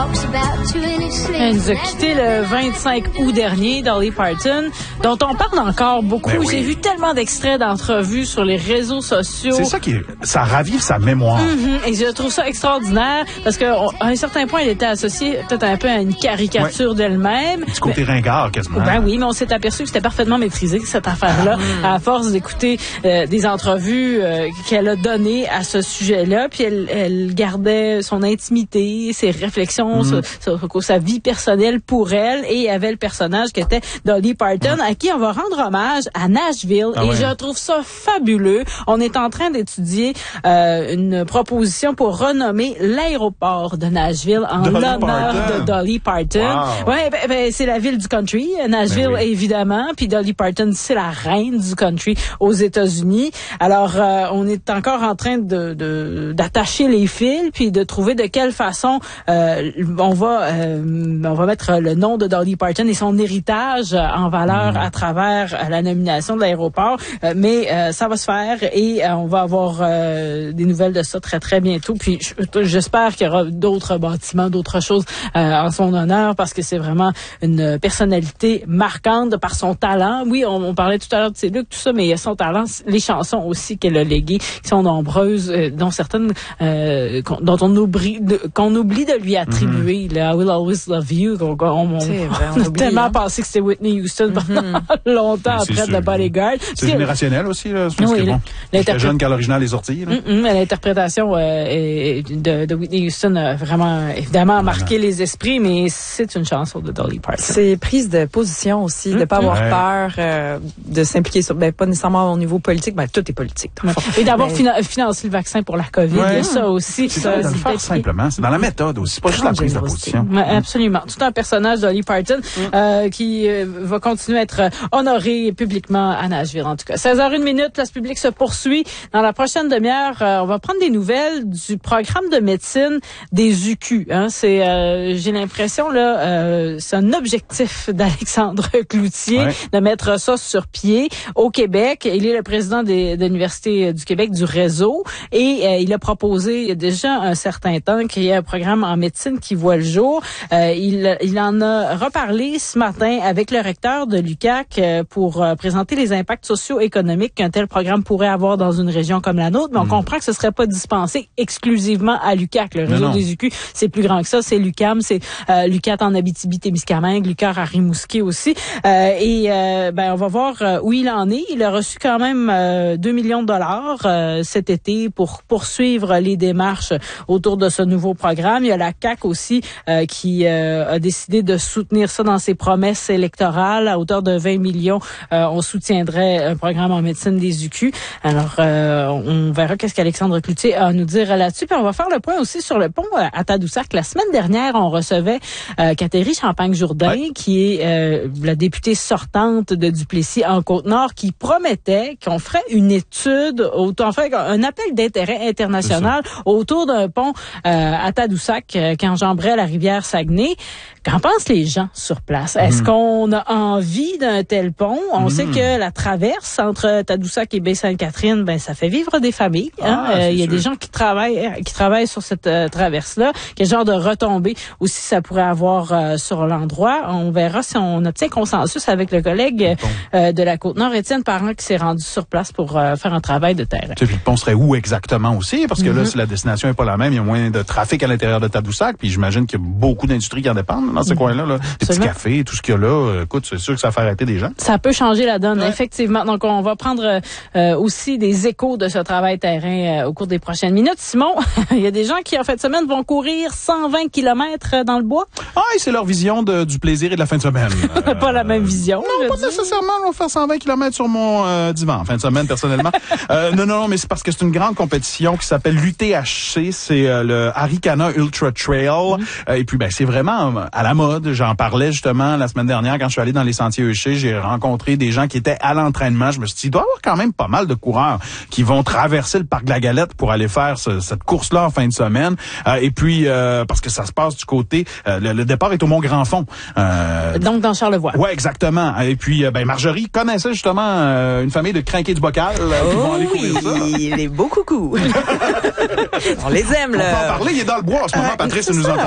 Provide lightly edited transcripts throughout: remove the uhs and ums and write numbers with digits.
Elle nous a quitté le 25 août dernier, Dolly Parton, dont on parle encore beaucoup. Ben oui. J'ai vu tellement d'extraits d'entrevues sur les réseaux sociaux. C'est ça ça ravive sa mémoire. Et je trouve ça extraordinaire parce qu'à un certain point, elle était associée peut-être un peu à une caricature d'elle-même. Du côté ringard, quasiment. Ben oui, mais on s'est aperçu que c'était parfaitement maîtrisé, cette affaire-là, à force d'écouter des entrevues qu'elle a données à ce sujet-là. Puis elle gardait son intimité, ses réflexions sur sa vie personnelle pour elle, et avait le personnage qui était Dolly Parton, à qui on va rendre hommage à Nashville. Je trouve ça fabuleux. On est en train d'étudier une proposition pour renommer l'aéroport de Nashville en l'honneur de Dolly Parton. Wow. Ouais, c'est la ville du country, Nashville, évidemment. Puis Dolly Parton, c'est la reine du country aux États-Unis. Alors, on est encore en train d'attacher les fils, puis de trouver de quelle façon on va mettre le nom de Dolly Parton et son héritage en valeur à travers la nomination de l'aéroport. Mais ça va se faire, et on va avoir des nouvelles de ça très, très bientôt. Puis j'espère qu'il y aura d'autres bâtiments, d'autres choses en son honneur, parce que c'est vraiment une personnalité marquante par son talent. Oui, on parlait tout à l'heure de ses looks, tout ça, mais il y a son talent, les chansons aussi qu'elle a léguées, qui sont nombreuses, dont certaines dont on oublie de lui attribuer. I Will Always Love You. On a tellement pensé que c'était Whitney Houston pendant longtemps après The Bodyguard. C'est générationnel aussi, là. Parce que j'étais jeune quand l'original est sorti. L'interprétation de Whitney Houston a vraiment, évidemment, marqué les esprits, mais c'est une chanson de Dolly Parton. C'est prise de position aussi, de pas avoir peur de s'impliquer sur, pas nécessairement au niveau politique, tout est politique. Et d'avoir financé le vaccin pour la COVID, il y a ça aussi. C'est de le faire simplement. C'est dans la méthode aussi. C'est pas juste la prise de position. Absolument. Tout un personnage, Dolly Parton, qui va continuer à être honoré publiquement à Nashville, en tout cas. 16h01, Place publique se poursuit. Dans la prochaine demi-heure, on va prendre des nouvelles du programme de médecine des UQ. J'ai l'impression, là, c'est un objectif d'Alexandre Cloutier de mettre ça sur pied au Québec. Il est le président de l'Université du Québec du réseau, et il a proposé il y a déjà un certain temps qu'il y ait un programme en médecine qui voit le jour. Il en a reparlé ce matin avec le recteur de l'UQAC pour présenter les impacts socio-économiques qu'un tel programme pourrait avoir dans une région comme la nôtre. Mais on comprend que ce serait pas dispensé exclusivement à l'UQAC. Le réseau des UQ, c'est plus grand que ça. C'est l'UQAM, c'est l'UQAT en Abitibi-Témiscamingue, l'UQAR à Rimouski aussi. On va voir où il en est. Il a reçu quand même 2 millions de dollars cet été pour poursuivre les démarches autour de ce nouveau programme. Il y a la CAQ aussi qui a décidé de soutenir ça dans ses promesses électorales à hauteur de 20 millions. On soutiendrait un programme en médecine des UQ. Alors, on verra qu'est-ce qu'Alexandre Cloutier a à nous dire là-dessus. Puis on va faire le point aussi sur le pont à Tadoussac. La semaine dernière, on recevait Catherine Champagne-Jourdain, qui est la députée sortante de Duplessis en Côte-Nord, qui promettait qu'on ferait une étude, un appel d'intérêt international autour d'un pont à Tadoussac qui enjamberait la rivière Saguenay. Qu'en pensent les gens sur place? Est-ce qu'on a envie d'un tel pont? On sait que la traverse entre Tadoussac et Baie-Sainte-Catherine, ça fait vivre des familles. Il y a des gens qui travaillent sur cette traverse-là. Quel genre de retombées aussi ça pourrait avoir sur l'endroit? On verra si on obtient consensus avec le collègue de la Côte-Nord, Étienne Parent, qui s'est rendu sur place pour faire un travail de terrain. Puis le pont serait où exactement aussi? Parce que là, si la destination n'est pas la même, il y a moins de trafic à l'intérieur de Tadoussac, puis j'imagine qu'il y a beaucoup d'industries qui en dépendent dans ces coins-là. Les petits cafés, tout ce qu'il y a là, écoute, c'est sûr que ça fait arrêter des gens. Ça peut changer la donne, effectivement. Donc, on va prendre aussi des échos de ce travail terrain au cours des prochaines minutes. Simon, il y a des gens qui, en fin de semaine, vont courir 120 km dans le bois. C'est leur vision du plaisir et de la fin de semaine. On n'a pas la même vision. Non, pas nécessairement. On va faire 120 km sur mon divan en fin de semaine, personnellement. Non, mais c'est parce que c'est une grande compétition qui s'appelle l'UTHC. C'est le Arikana Ultra Trail. Et puis, c'est vraiment à la mode. J'en parlais justement la semaine dernière quand je suis allé dans les sentiers Euché. J'ai rencontré des gens qui étaient à l'entraînement. Je me suis dit, il doit y avoir quand même pas mal de coureurs qui vont traverser le parc de la Galette pour aller faire cette course-là en fin de semaine. Et puis, parce que ça se passe du côté... le départ est au Mont-Grand-Fond. Donc, dans Charlevoix. Ouais, exactement. Et puis, Marjorie connaissait justement une famille de crinqués du bocal qui vont aller courir ça. Les beaux coucous. On les aime, là. On peut en parler, il est dans le bois en ce moment, Patrice, nous entend pas. Il n'y a pas de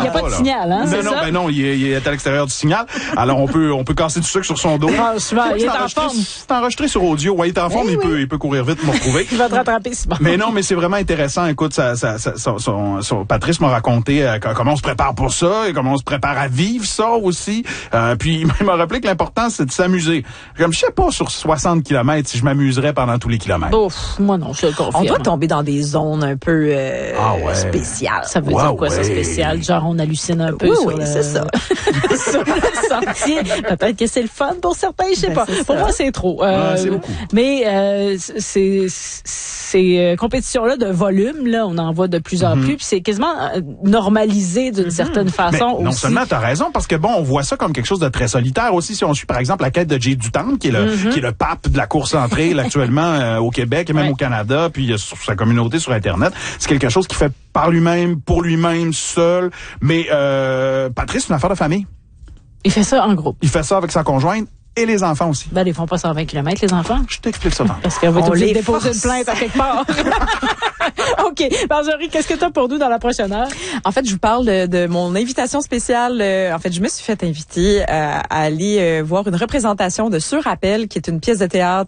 signal, hein? Non, il est à l'extérieur du signal. Alors, on peut casser du sucre sur son dos. Franchement, il est en forme. C'est enregistré sur audio. Ouais, il est en forme, il peut courir vite pour me retrouver. Il va te rattraper, Simon. Mais non, mais c'est vraiment intéressant. Écoute, Patrice m'a raconté comment on se prépare pour ça et comment on se prépare à vivre ça aussi. Puis il m'a rappelé que l'important, c'est de s'amuser. Comme je sais pas sur 60 km si je m'amuserais pendant tous les kilomètres. Ouf, moi non, je le confirme. On doit tomber dans des zones un peu spéciales. Ça veut dire quoi, ça, spécial? Genre, on hallucine un peu sur c'est ça. sur le sentier. Peut-être que c'est le fun pour certains, je sais pas. Pour moi, c'est trop. C'est beaucoup. Mais ces compétitions-là de volume, là, on en voit de plus en plus, puis c'est quasiment normalisé d'une certaine façon. Mais non seulement t'as raison, parce que on voit ça comme quelque chose de très solitaire aussi. Si on suit par exemple la quête de Jay du Temple, qui est le pape de la course en trail actuellement au Québec et même au Canada, puis sur sa communauté sur Internet, c'est quelque chose qui fait par lui-même, pour lui-même, seul. Mais Patrice, c'est une affaire de famille. Il fait ça en groupe. Il fait ça avec sa conjointe et les enfants aussi. Ben, ils font pas 120 km, les enfants. Je t'explique ça. Parce qu'on va être obligé de déposer une plainte à quelque part. OK. Marjorie, qu'est-ce que tu as pour nous dans la prochaine heure? En fait, je vous parle de mon invitation spéciale. En fait, je me suis fait inviter à aller voir une représentation de Sur Appel, qui est une pièce de théâtre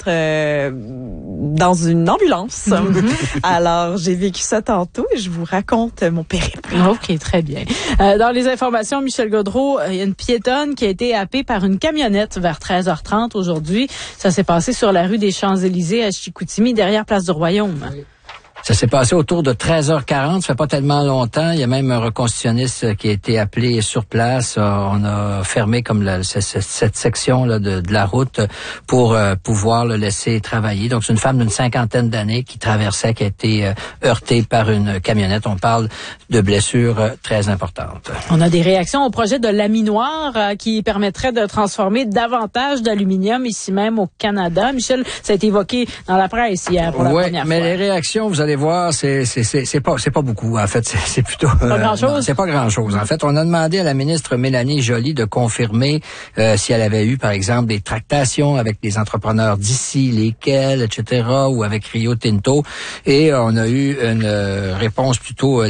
dans une ambulance. Alors, j'ai vécu ça tantôt et je vous raconte mon périple. OK, très bien. Dans les informations, Michel Gaudreault, il y a une piétonne qui a été happée par une camionnette vers 13h30 aujourd'hui. Ça s'est passé sur la rue des Champs-Élysées à Chicoutimi, derrière Place du Royaume. Ça s'est passé autour de 13h40, ça fait pas tellement longtemps. Il y a même un reconstitutionniste qui a été appelé sur place. On a fermé comme cette section là de la route pour pouvoir le laisser travailler. Donc c'est une femme d'une 50aine d'années qui traversait, qui a été heurtée par une camionnette. On parle de blessures très importantes. On a des réactions au projet de laminoir qui permettrait de transformer davantage d'aluminium ici même au Canada. Michel, ça a été évoqué dans la presse hier pour la première fois. Mais les réactions, vous allez voir, c'est pas beaucoup. En fait, c'est plutôt pas grand-chose. C'est pas grand-chose. En fait, on a demandé à la ministre Mélanie Joly de confirmer si elle avait eu, par exemple, des tractations avec des entrepreneurs d'ici, lesquels, etc., ou avec Rio Tinto. Et on a eu une réponse plutôt